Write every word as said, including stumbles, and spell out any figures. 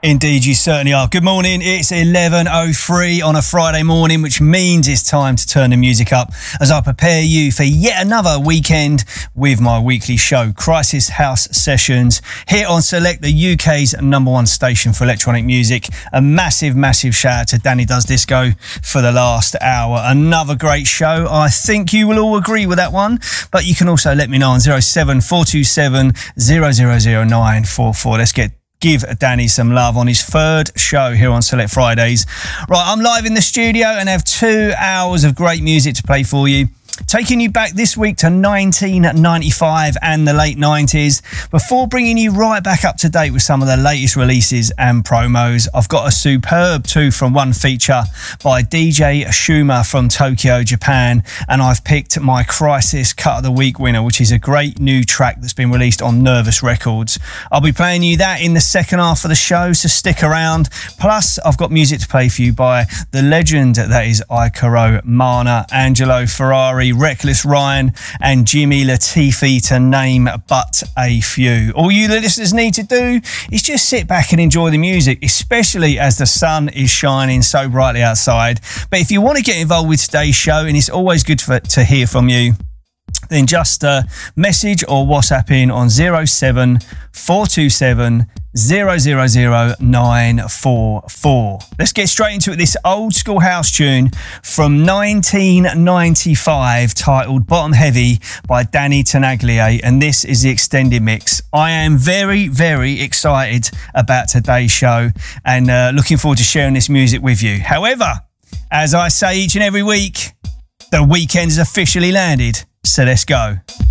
Indeed, you certainly are. Good morning. It's eleven oh three on a Friday morning, which means it's time to turn the music up as I prepare you for yet another weekend with my weekly show, Crisis House Sessions, here on Select, the U K's number one station for electronic music. A massive, massive shout out to Danny Does Disco for the last hour. Another great show. I think you will all agree with that one, but you can also let me know on zero seven four two seven zero zero zero nine four four. Let's get Give Danny some love on his third show here on Select Fridays. Right, I'm live in the studio and have two hours of great music to play for you. Taking you back this week to nineteen ninety-five and the late nineties. Before bringing you right back up to date with some of the latest releases and promos, I've got a superb two from one feature by D J Shuma from Tokyo, Japan, and I've picked my Crisis Cut of the Week winner, which is a great new track that's been released on Nervous Records. I'll be playing you that in the second half of the show, so stick around. Plus, I've got music to play for you by the legend that is Icaro Mana, Angelo Ferrari, Reckless Ryan and Jimmy Latifi, to name but a few. All you listeners need to do is just sit back and enjoy the music, especially as the sun is shining so brightly outside. But if you want to get involved with today's show, and it's always good for, to hear from you, then just uh, message or WhatsApp in on zero seven four two seven zero zero zero nine four four. Let's get straight into it. This old school house tune from nineteen ninety-five titled Bottom Heavy by Danny Tenaglia, and this is the extended mix. I am very, very excited about today's show and uh, looking forward to sharing this music with you. However, as I say each and every week, the weekend has officially landed. So let's go.